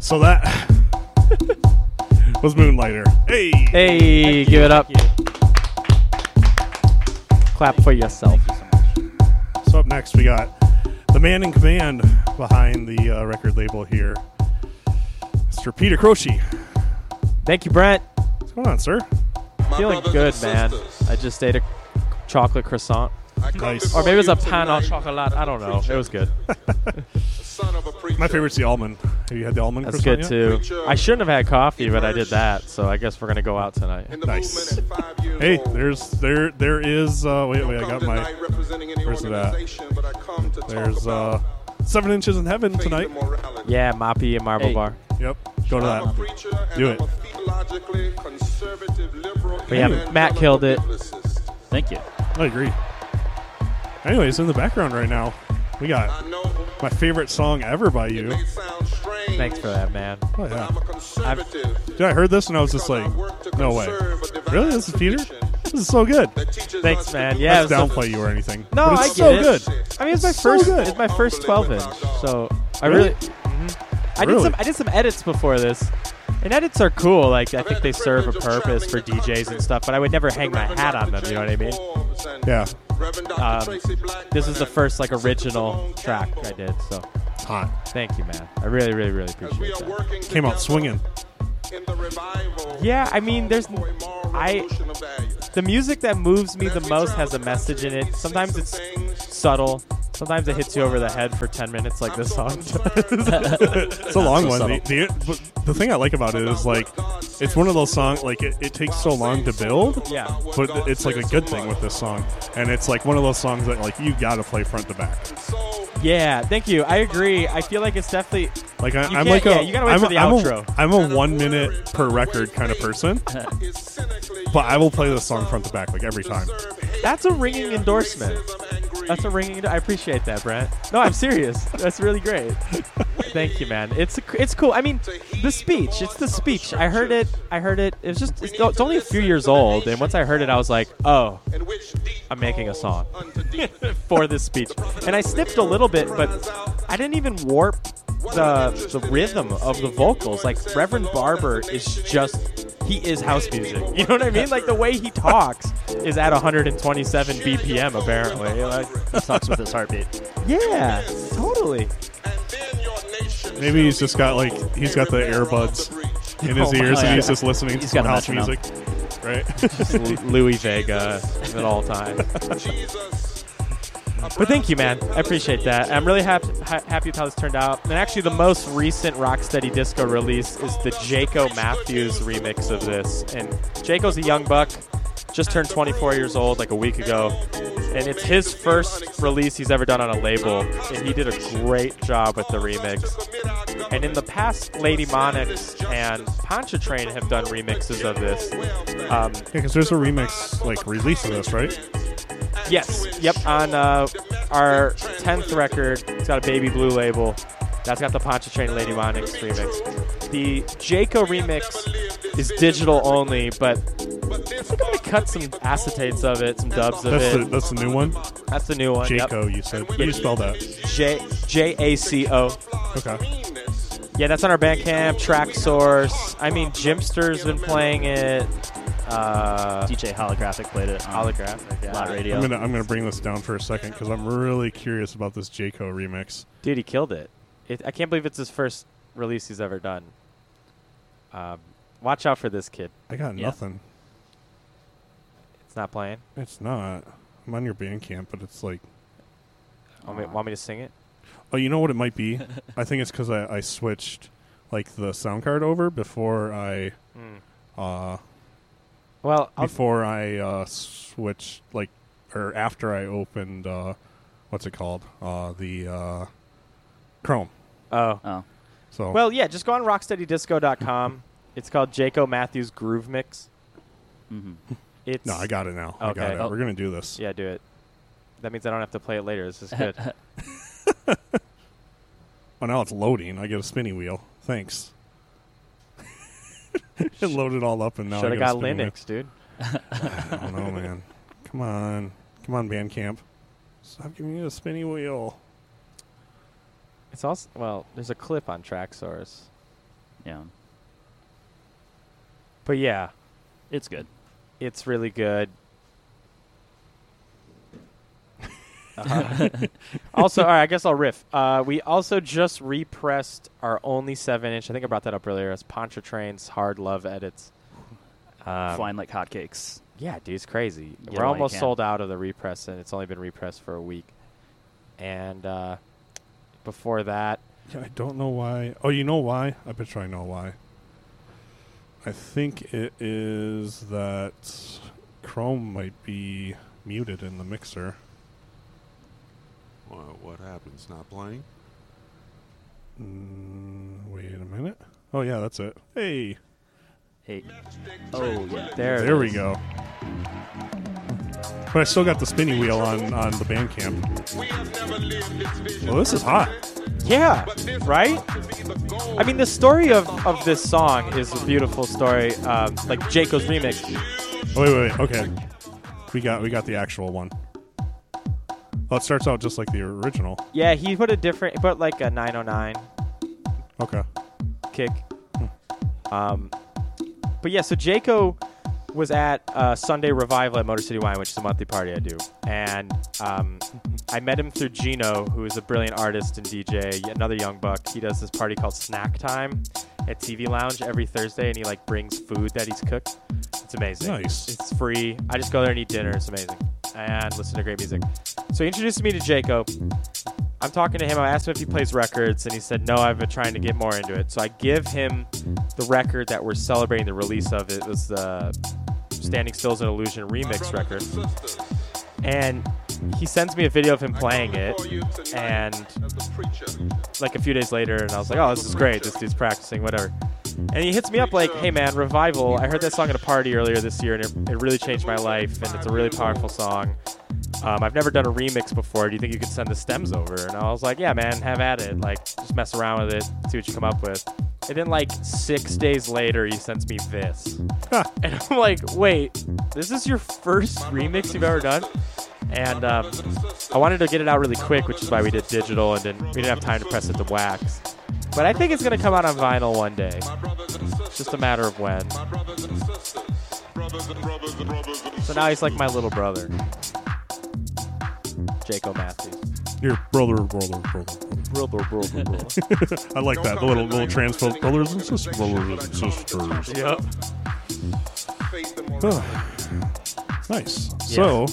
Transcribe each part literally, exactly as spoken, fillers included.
So that was Moonlighter. Hey! Hey, give it up. Clap for yourself. So up next, we got the man in command behind the uh, record label here, Mister Peter Croce. Thank you, Brent. What's going on, sir? Feeling good, man. I just ate a chocolate croissant. Nice. Or maybe it was a pain au chocolat. I don't know. It was good. My favorite's the almond. Have you had the almond That's croissant good, yet? too. I shouldn't have had coffee, but I did that, so I guess we're going to go out tonight. Nice. Hey, there's, there, there is, uh, wait, wait, I got my, where's it at? There's, uh, Seven Inches in Heaven tonight. Yeah, Moppy and Marble Hey. Bar. Yep, go to that. Do it. But yeah, Matt killed it. Thank you. I agree. Anyways, in the background right now, we got my favorite song ever by you. Thanks for that, man. Oh, yeah. I've, Dude, I heard this and I was just like, no way. Really? This is Peter? This is so good. thanks, man. Yeah, Not to it was downplay you or anything. No, but I it's get so it. good. I mean, it's my It's so first. good. It's my first twelve inch. So I Really? really. Mhm. I did Really? some. I did some edits before this, and edits are cool. Like I think they serve a purpose for D Js and stuff. But I would never hang my hat on them. You know what I mean? Yeah. Um, this is the first like original track I did. So Hot. thank you, man. I really, really, really appreciate that. Came out swinging. Yeah, I mean, there's I the music that moves me the most has a message in it. Sometimes it's subtle. Sometimes it hits you over the head for ten minutes, like this song. It's a long So one. subtle. The, the, but the thing I like about it is like, it's one of those songs, like it, it takes so long to build. Yeah. But it's like a good thing with this song. And it's like one of those songs that like you gotta play front to back. Yeah, thank you. I agree. I feel like it's definitely. Like I, You I'm can't- like a, yeah, you gotta wait I'm, for the I'm outro. A, I'm a one minute per record kind of person, but I will play this song front to back like every time. That's a ringing endorsement. That's a ringing. I appreciate that, Brent. No, I'm serious. That's really great. Thank you, man. It's a, it's cool. I mean, the speech. It's the speech. I heard it. I heard it. It was just. It's, it's only a few years old, and once I heard it, I was like, oh, I'm making a song for this speech. And I snipped a little bit, but I didn't even warp the the rhythm of the vocals. Like Reverend Barber is just. He is house music. You know what I mean? Like the way he talks is at one hundred twenty-seven B P M apparently. Like, He talks with his heartbeat. yeah, totally. Maybe he's just got like he's got the earbuds in his Oh my ears and God. he's just listening He's to some got a house metronome. music, right? Just Lu- Louis Vega at all times. But thank you, man. I appreciate that. I'm really happy ha- happy with how this turned out. And actually, the most recent Rocksteady Disco release is the Jaco Matthews remix of this. And Jaco's a young buck, just turned twenty-four years old like a week ago. And it's his first release he's ever done on a label. And he did a great job with the remix. And in the past, Lady Monix and Pontchartrain have done remixes of this. Um, Yeah, because there's a remix like release of this, right? Yes. Yep. On uh, our tenth record, it's got a Baby Blue label. That's got the Pontchartrain Lady Monix remix. The Jaco remix is digital only, but I think I'm going to cut some acetates of it, some dubs of That's it. the that's the new one. That's the new one. Yep. Jaco, you said. How do you spell that? J J A C O. Okay. Yeah, that's on our Bandcamp, Track Source. I mean, Jimster's been playing it. Uh, D J Holographic played it on Holographic, yeah. Lot Radio. I'm gonna I'm gonna bring this down for a second because I'm really curious about this Jaco remix. Dude, he killed it. it. I can't believe it's his first release he's ever done. Um, watch out for this kid. I got Yeah. nothing. It's not playing. It's not. I'm on your Bandcamp, but it's like, Want me, want me to sing it? oh, you know what it might be? I think it's because I, I switched like the sound card over before I uh Well, I'll, before I uh switched like or after I opened uh what's it called uh the uh Chrome. oh. Oh. So Well, yeah, just go on rocksteady disco dot com. It's called Jaco Matthews Groove Mix. Mm-hmm. It's no, I got it now. I got Okay. it. Oh. We're gonna do this. Yeah, do it. That means I don't have to play it later. This is good. Oh, now it's loading. I get a spinny wheel. Thanks. It loaded all up and now Should I have get a got spinny wheel. Linux, dude. I don't know, man. Come on. Come on, Bandcamp. Stop giving me a spinny wheel. It's also well. There's a clip on Track Source. Yeah. But yeah, It's good. it's really good. Uh-huh. Also, all right, I guess I'll riff. Uh, we also just repressed our only seven inch. I think I brought that up earlier. It's Pontchartrain's Hard Love edits. Um, Flying like hotcakes. Yeah, dude, it's crazy. Get We're it while you almost can. sold out of the repress, and it's only been repressed for a week. And uh, before that, Yeah, I don't know why. Oh, you know why? I bet you I know why. I think it is that Chrome might be muted in the mixer. Well, what happens? Not playing? Mm, wait a minute. Oh, yeah, that's it. Hey, Hey. Oh, yeah. there, it there we is. go. But I still got the spinning wheel on, on the Bandcamp. Well, this is hot. Yeah, right? I mean, the story of, of this song is a beautiful story, um, like Jaco's remix. Oh, wait, wait, wait. Okay. We got we got the actual one. Oh, it starts out just like the original. Yeah, he put a different, he put like a nine oh nine Okay. kick. Um, but yeah, so Jaco was at uh, Sunday Revival at Motor City Wine, which is a monthly party I do. And um, I met him through Gino, who is a brilliant artist and D J, another young buck. He does this party called Snack Time at T V Lounge every Thursday, and he like brings food that he's cooked. It's amazing. Nice. It's free. I just go there and eat dinner. It's amazing. And listen to great music. So he introduced me to Jaco. I'm talking to him. I asked him if he plays records, and he said, no, I've been trying to get more into it. So I give him the record that we're celebrating the release of. It was the Standing Still is an Illusion remix record. And he sends me a video of him playing it, and like a few days later, and I was like, oh, this is great. This dude's practicing, whatever. And he hits me up like, hey, man, Revival, I heard that song at a party earlier this year, and it, it really changed my life, and it's a really powerful song. Um, I've never done a remix before. Do you think you could send the stems over? And I was like, yeah, man, have at it. Like, just mess around with it, see what you come up with. And then, like, six days later, he sends me this. And I'm like, wait, this is your first remix you've ever done? And um, I wanted to get it out really quick, which is why we did digital, and then we didn't have time to press it to wax. But I think it's going to come out on vinyl one day. It's just a matter of when. So now he's like my little brother. Jaco Matthews. Your brother, brother, brother. Brother, brother, brother. I like that. The little little transfer brothers and sisters. Brothers and sisters. Yep. Oh. Nice. So,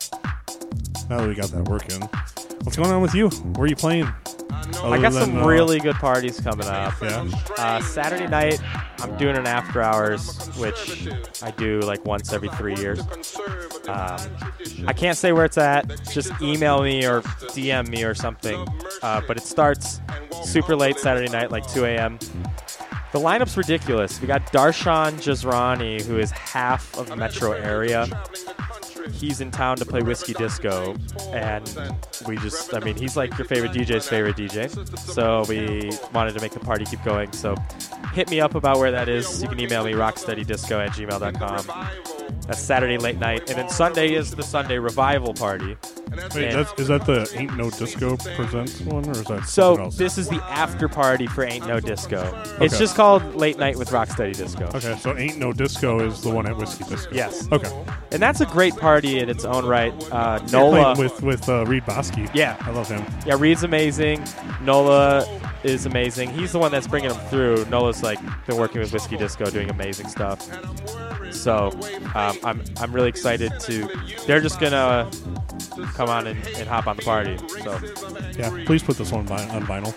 now that we got that working, what's going on with you? Where are you playing? I got some uh, really good parties coming up. Yeah. Uh, Saturday night, I'm doing an after hours, which I do like once every three years. Um, I can't say where it's at. Just email me or D M me or something. Uh, but it starts super late Saturday night, like two a.m. The lineup's ridiculous. We got Darshan Jazrani, who is half of the metro area. He's in town to play Whiskey Disco, and we just, I mean, he's like your favorite D J's favorite D J. So we wanted to make the party keep going. So hit me up about where that is. You can email me, rocksteadydisco at gmail dot com. That's Saturday late night. And then Sunday is the Sunday Revival party. Wait, And- that's, is that the Ain't No Disco Presents one, or is that something So else? this is the after party for Ain't No Disco. It's Okay. just called Late Night with Rocksteady Disco. Okay, so Ain't No Disco is the one at Whiskey Disco. Yes. Okay. And that's a great party in its own right. Uh, You're Nola. playing with with uh, Reed Bosky. Yeah. I love him. Yeah, Reed's amazing. Nola is amazing. He's the one that's bringing them through. Nola's like been working with Whiskey Disco, doing amazing stuff. So um, I'm I'm really excited to. They're just gonna come on and, and hop on the party. So Yeah, please put this one vi- on vinyl.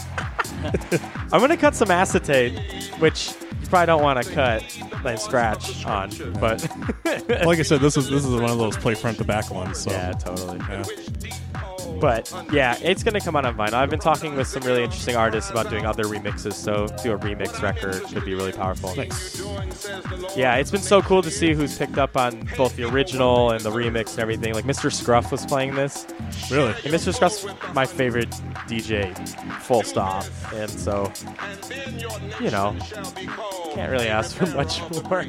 I'm gonna cut some acetate, which you probably don't want to cut and scratch on, but Like I said, this is this is one of those play front to back ones. So. yeah, totally. Yeah. But yeah, it's going to come out on vinyl. I've been talking with some really interesting artists about doing other remixes, so do a remix record should be really powerful. Nice. Yeah, it's been so cool to see who's picked up on both the original and the remix and everything. Like Mister Scruff was playing this. Really? And Mister Scruff's my favorite D J, full stop. And so, you know, can't really ask for much more.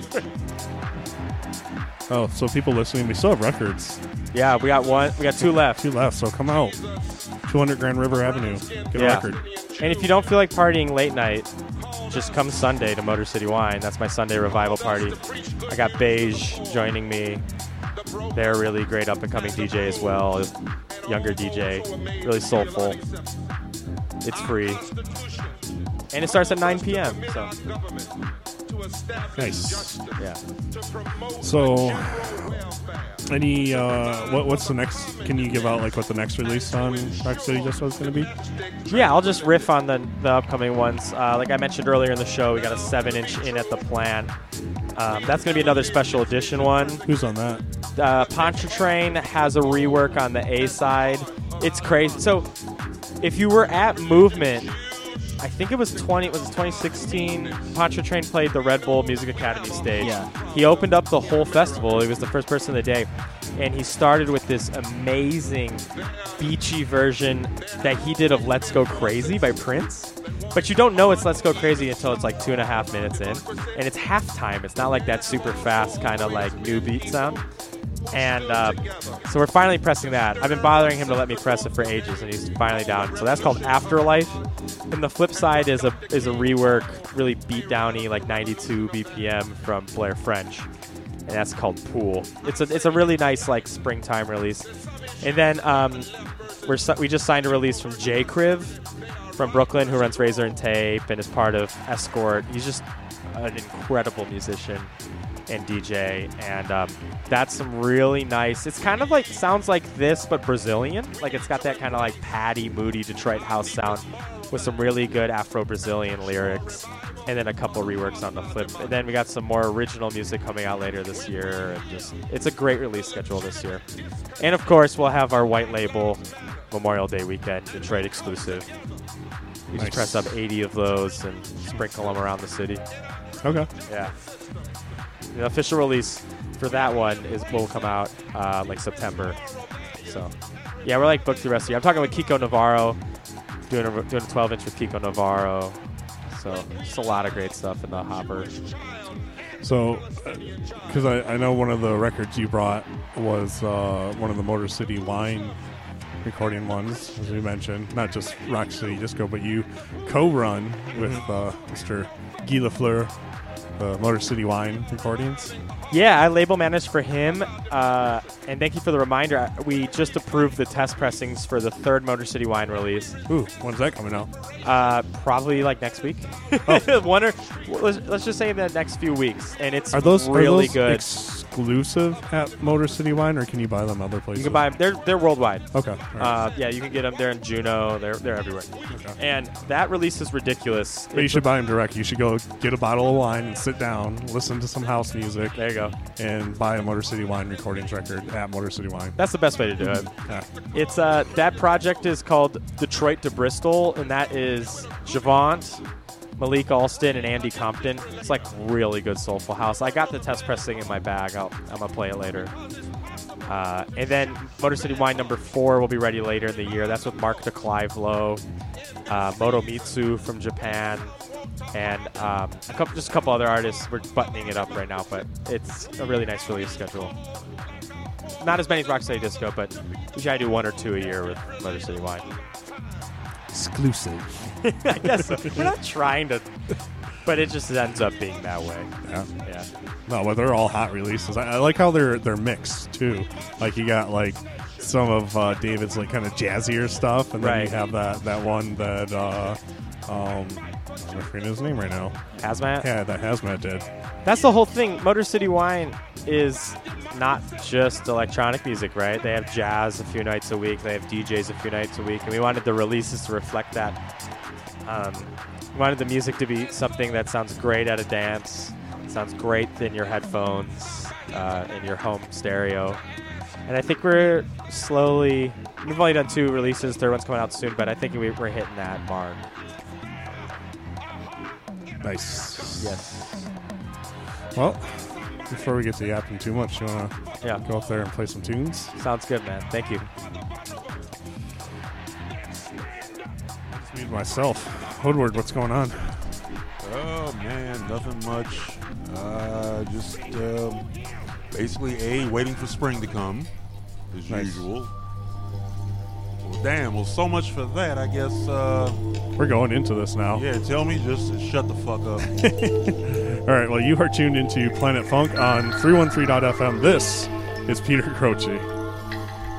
Oh, so people listening, we still have records. Yeah, we got one. We got two left. Two left, so come out. two hundred Grand River Avenue. Get Yeah. a record. And if you don't feel like partying late night, just come Sunday to Motor City Wine. That's my Sunday revival party. I got Beige joining me. They're a really great up-and-coming D J as well. Younger D J. Really soulful. It's free. And it starts at nine p.m. So, Nice. yeah. So, any uh, what what's the next? Can you give out like what the next release on Rock City Just Was going to be? Yeah, I'll just riff on the, the upcoming ones. Uh, like I mentioned earlier in the show, we got a seven-inch in at the plant. Um, that's going to be another special edition one. Who's on that? Uh, Pontchartrain has a rework on the A side. It's crazy. So, if you were at Movement, I think it was twenty. Was it twenty sixteen? Pontchartrain played the Red Bull Music Academy stage. Yeah. He opened up the whole festival. He was the first person of the day, and he started with this amazing beachy version that he did of "Let's Go Crazy" by Prince. But you don't know it's "Let's Go Crazy" until it's like two and a half minutes in, and it's halftime. It's not like that super fast kind of like new beat sound. And uh, so we're finally pressing that. I've been bothering him to let me press it for ages, and he's finally down. So that's called Afterlife. And the flip side is a is a rework, really beat downy, like ninety-two B P M from Blair French, and that's called Pool. It's a it's a really nice like springtime release. And then um, we're si- we just signed a release from J Criv from Brooklyn, who runs Razor and Tape and is part of Escort. He's just an incredible musician and D J, and um, that's some really nice. It's kind of like sounds like this, but Brazilian. Like it's got that kind of like patty, moody Detroit house sound with some really good Afro-Brazilian lyrics, and then a couple reworks on the flip. And then we got some more original music coming out later this year, and just it's a great release schedule this year. And of course, we'll have our white label Memorial Day weekend Detroit exclusive. We Nice. just press up eighty of those and sprinkle them around the city. Okay. Yeah. The official release for that one is will come out uh, like September. So, yeah, we're like booked the rest of the year. I'm talking with Kiko Navarro, doing a doing a twelve inch with Kiko Navarro. So, just a lot of great stuff in the hopper. So, because I, I know one of the records you brought was uh, one of the Motor City Wine recording ones, as we mentioned. Not just Rock City Disco, but you co-run with uh, Mister Guy Lafleur, the Motor City Wine recordings. Yeah, I label managed for him, uh, and thank you for the reminder. We just approved the test pressings for the third Motor City Wine release. Ooh, when's that coming out? Uh, probably like next week. Oh. One or let's, let's just say the next few weeks, and it's Are those really are those good. exclusive at Motor City Wine, or can you buy them other places? You can buy them. They're they're worldwide. Okay. all right. Uh, yeah, you can get them. They're in Juneau. They're they're everywhere. Okay. And that release is ridiculous. But you It's- should buy them direct. You should go get a bottle of wine and sit down, listen to some house music, There you go. and buy a Motor City Wine recordings record at Motor City Wine. That's the best way to do it. Yeah. It's uh that project is called Detroit to Bristol, and that is Javant, Malik Alston, and Andy Compton. It's like really good soulful house. I got the test pressing in my bag. I'll, I'm gonna play it later. Uh, and then Motor City Wine number four will be ready later in the year. That's with Mark de Clive Lowe, uh, Motomitsu from Japan, and um, a couple, just a couple other artists. We're buttoning it up right now, but it's a really nice release schedule. Not as many as Rock City Disco, but we try to do one or two a year with Motor City Wine. Exclusive. I guess so. We're not trying to, but it just ends up being that way. Yeah. Yeah. No, but they're all hot releases. I, I like how they're they're mixed too. Like you got like some of uh, David's like kind of jazzier stuff, and then Right. you have that that one that uh, um, I'm forgetting his name right now. Hazmat? Yeah, that Hazmat did. That's the whole thing. Motor City Wine is not just electronic music, right? They have jazz a few nights a week. They have D Js a few nights a week. And we wanted the releases to reflect that. Um, we wanted the music to be something that sounds great at a dance, sounds great in your headphones, uh, in your home stereo. And I think we're slowly, we've only done two releases. Third one's coming out soon, but I think we, we're hitting that mark. Nice. Yes. Well, before we get to yapping too much, you want to Yeah. go up there and play some tunes? Sounds good, man. Thank you. Just me myself. Woodward, what's going on? Oh man, nothing much. Uh, just um, basically a waiting for spring to come, as Nice. usual. damn. Well, so much for that. I guess. Uh, We're going into this now. yeah, tell me just to shut the fuck up. All right. Well, you are tuned into Planet Funk on three one three dot f m. This is Peter Croce.